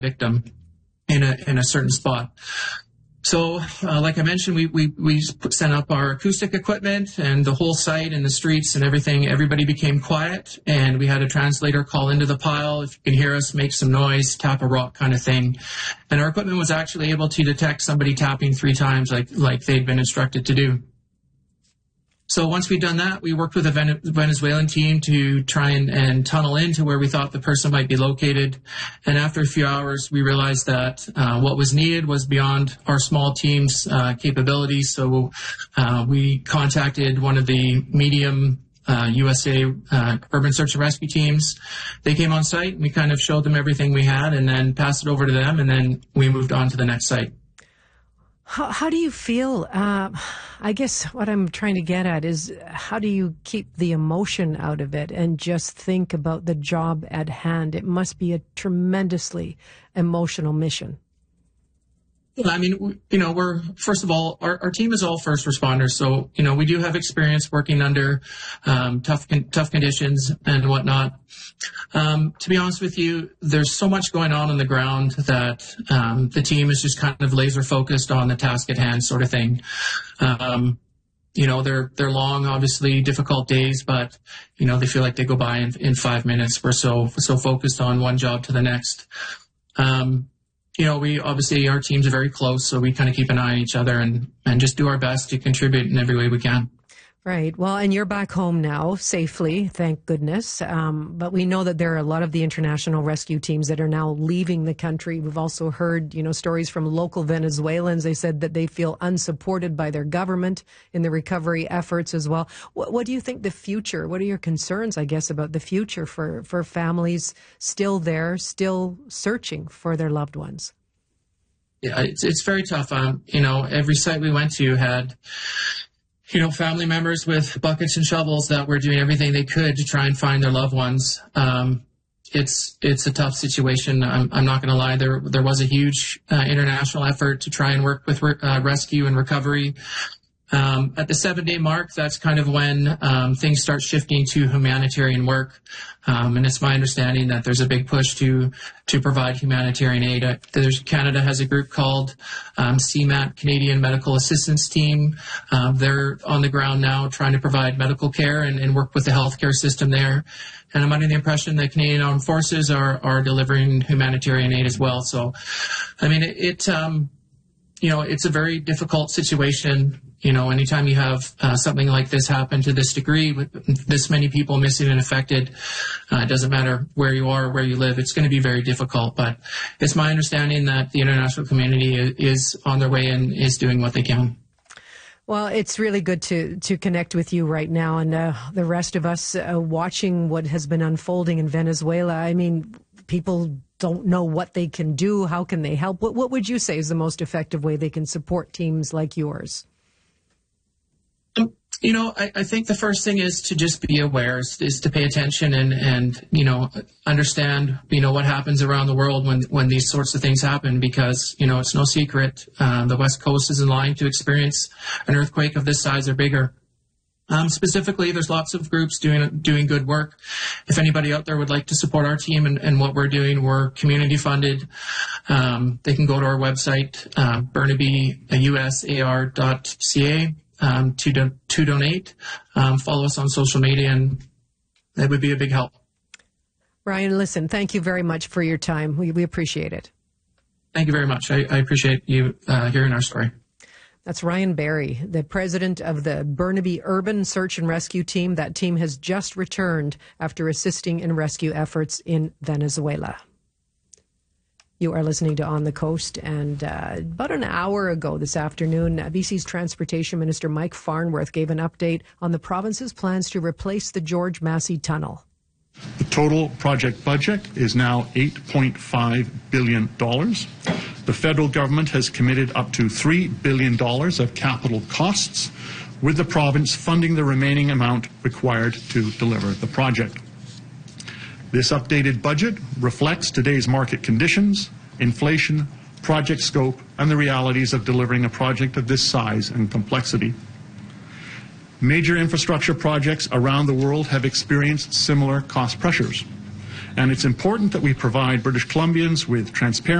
victim in a certain spot. So, like I mentioned, we sent up our acoustic equipment and the whole site and the streets and everything. Everybody became quiet, and we had a translator call into the pile. If you can hear us, make some noise, tap a rock kind of thing. And our equipment was actually able to detect somebody tapping 3 times like they'd been instructed to do. So once we'd done that, we worked with the Venezuelan team to try and tunnel into where we thought the person might be located. And after a few hours, we realized that what was needed was beyond our small team's capabilities. So we contacted one of the medium USA urban search and rescue teams. They came on site, and we kind of showed them everything we had and then passed it over to them, and then we moved on to the next site. How do you feel? I guess what I'm trying to get at is, how do you keep the emotion out of it and just think about the job at hand? It must be a tremendously emotional mission. I mean, we're, first of all, our team is all first responders. So, we do have experience working under tough conditions and whatnot. To be honest with you, there's so much going on the ground that the team is just kind of laser focused on the task at hand, sort of thing. They're long, obviously difficult days, but they feel like they go by in 5 minutes. We're so focused on one job to the next. We obviously, our teams are very close, so we kind of keep an eye on each other and just do our best to contribute in every way we can. Right. Well, and you're back home now safely, thank goodness. But we know that there are a lot of the international rescue teams that are now leaving the country. We've also heard, stories from local Venezuelans. They said that they feel unsupported by their government in the recovery efforts as well. What do you think the future, what are your concerns, I guess, about the future for families still there, still searching for their loved ones? Yeah, it's very tough. Every site we went to had family members with buckets and shovels that were doing everything they could to try and find their loved ones. It's a tough situation. I'm not going to lie. There was a huge international effort to try and work with rescue and recovery. At the 7-day mark, that's kind of when things start shifting to humanitarian work. And it's my understanding that there's a big push to provide humanitarian aid. Canada has a group called CMAT, Canadian Medical Assistance Team. They're on the ground now trying to provide medical care and work with the healthcare system there. And I'm under the impression that Canadian Armed Forces are delivering humanitarian aid as well. So, I mean, it's a very difficult situation. Anytime you have something like this happen to this degree with this many people missing and affected, it doesn't matter where you are or where you live, it's going to be very difficult. But it's my understanding that the international community is on their way and is doing what they can. Well, it's really good to connect with you right now, and the rest of us watching what has been unfolding in Venezuela. I mean, people don't know what they can do. How can they help? What would you say is the most effective way they can support teams like yours? I think the first thing is to just be aware, is to pay attention and understand, what happens around the world when these sorts of things happen, because, it's no secret. The West Coast is in line to experience an earthquake of this size or bigger. Specifically, there's lots of groups doing good work. If anybody out there would like to support our team and what we're doing, we're community funded. They can go to our website, burnabyusar.ca. To donate. Follow us on social media, and that would be a big help. Ryan, listen, thank you very much for your time. We appreciate it. Thank you very much. I appreciate you hearing our story. That's Ryan Barry, the president of the Burnaby Urban Search and Rescue Team. That team has just returned after assisting in rescue efforts in Venezuela. You are listening to On the Coast, and about an hour ago this afternoon, BC's Transportation Minister Mike Farnworth gave an update on the province's plans to replace the George Massey Tunnel. The total project budget is now $8.5 billion. The federal government has committed up to $3 billion of capital costs, with the province funding the remaining amount required to deliver the project. This updated budget reflects today's market conditions, inflation, project scope, and the realities of delivering a project of this size and complexity. Major infrastructure projects around the world have experienced similar cost pressures, And it's important that we provide British Columbians with transparent